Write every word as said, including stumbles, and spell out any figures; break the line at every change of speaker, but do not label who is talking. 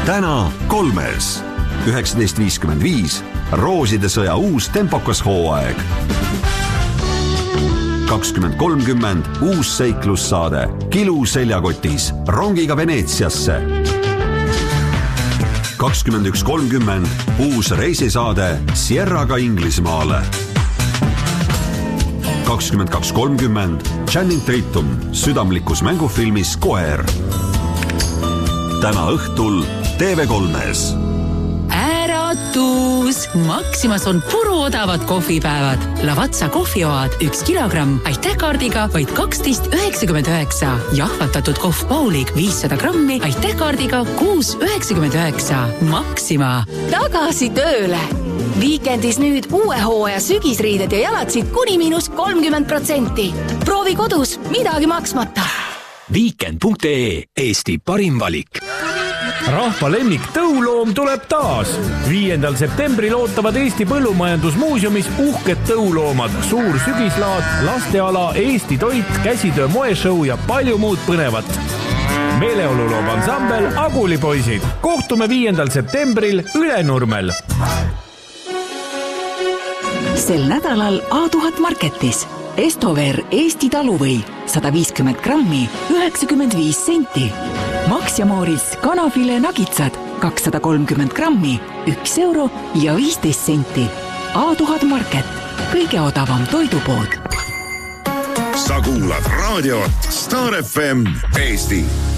täna kolmes. üheksateist viiskümmend viis Rooside sõja uus tempokas hooaeg. kakskümmend kolmkümmend uus seiklussaade Kilu seljakotis rongiga Veneetsiasse. kakskümmend üks kolmkümmend uus reisisaade Sierraga Inglismaale. kakskümmend kaks kolmkümmend Channing Tatum südamlikus mängufilmis Koer. Täna õhtul T V kolmes.
Äratus! Maximas on puruodavad kohvipäevad. Lavazza kohvioad üks kilogramm aitähkaardiga vaid kaksteist üheksakümmend üheksa. Jahvatatud kohv Paulik viissada grammi aitähkaardiga kuus üheksakümmend üheksa. Maxima.
Tagasi tööle! Viikendis nüüd uue hooaja sügisriided ja jalatsid kuni miinus kolmkümmend protsenti. Proovi kodus, midagi maksmata.
Weekend punkt ee, Eesti parim valik.
Rahva lemmik tõuloom tuleb taas. viiendal septembril ootavad Eesti Põllumajandusmuuseumis uhked tõuloomad, suur sügislaad, lasteala, Eesti toit, käsitöö moeshow ja palju muud põnevat. Meeleoluloob ansambel Agulipoisid. Kohtume viiendal septembril Ülenurmel.
Sel nädalal A tuhat Marketis. Estover Eesti taluvõi sada viiskümmend grammi üheksakümmend viis senti. Max ja Mooris kanafile nagitsad kakssada kolmkümmend grammi üks euro ja viisteist senti. A tuhat Market. Kõige odavam toidupood.
Sa kuulad raadiot Star F M Eesti.